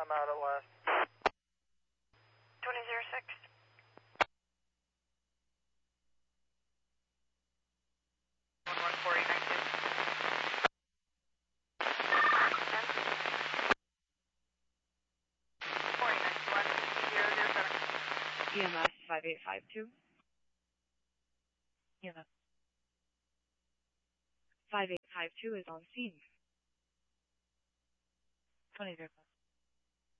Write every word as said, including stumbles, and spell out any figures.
I'm out at last. twenty oh six. one one four eight nine two. four eight nine one zero zero seven. E M S five eight five two. E M S five eight five two is on scene. twenty zero.